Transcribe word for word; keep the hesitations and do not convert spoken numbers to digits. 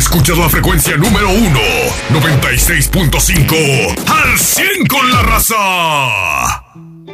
Escuchas la frecuencia número uno, noventa y seis punto cinco, al cien con la raza.